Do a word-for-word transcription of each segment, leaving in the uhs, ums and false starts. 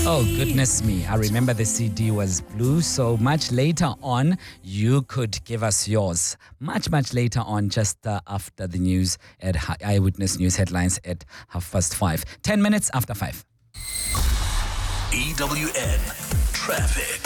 Oh, goodness me. I remember the C D was blue, so much later on, you could give us yours. Much, much later on, just uh, after the news at Hi- Eyewitness News headlines at half past five. Ten minutes after five. E W N Traffic.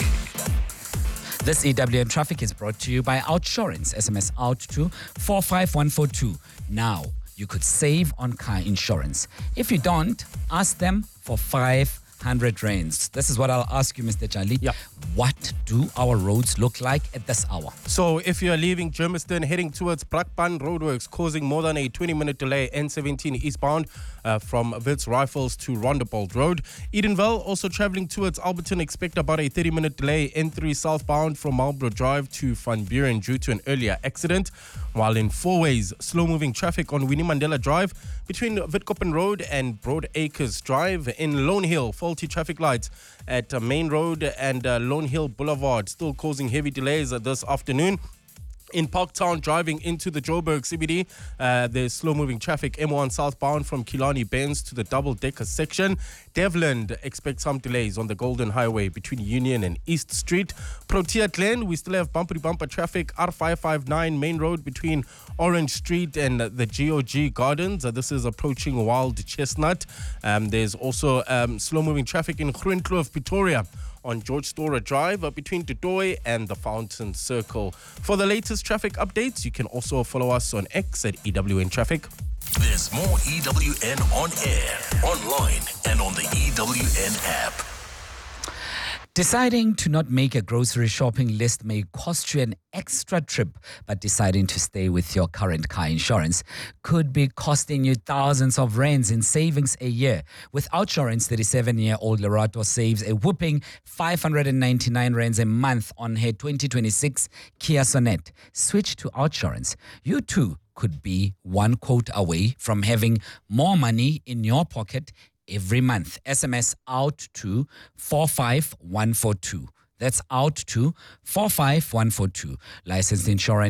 This E W N Traffic is brought to you by Outsurance. S M S out to four five one four two. Now, you could save on car insurance. If you don't, ask them for five hundred rands. This is what I'll ask you, Mister Jali. Yeah. What do our roads look like at this hour? So if you're leaving Germiston heading towards Brakpan roadworks causing more than a twenty minute delay, N seventeen eastbound uh, from Wits Rifles to Rondebold Road. Edenville also traveling towards Alberton, expect about a thirty minute delay, N three southbound from Marlborough Drive to Van Buren due to an earlier accident. While in four ways, slow moving traffic on Winnie Mandela Drive between Witkoppen Road and Broad Acres Drive. In Lone Hill, faulty traffic lights at uh, Main Road and uh, Lone Hill Boulevard still causing heavy delays uh, this afternoon. In Parktown, driving into the Joburg C B D, uh, there's slow-moving traffic, M one southbound from Killarney Benz to the double-decker section. Devland, expect some delays on the Golden Highway between Union and East Street. Protea Glen, we still have bumper-to-bumper traffic, R five five nine Main Road between Orange Street and uh, the G O G Gardens. Uh, this is approaching Wild Chestnut. Um, there's also um, slow-moving traffic in Groenkloof, Pretoria, on George Storer Drive uh, between Tutoy and the Fountain Circle. For the latest traffic updates, you can also follow us on X at E W N Traffic. There's more E W N on air, online, and on the E W N app. Deciding to not make a grocery shopping list may cost you an extra trip, but deciding to stay with your current car insurance could be costing you thousands of rands in savings a year. With Outsurance, thirty-seven-year-old Lerato saves a whopping five hundred ninety-nine rands a month on her twenty twenty-six Kia Sonet. Switch to Outsurance. You too could be one quote away from having more money in your pocket every month. S M S out to four five one four two. That's out to four five one four two. Licensed insurance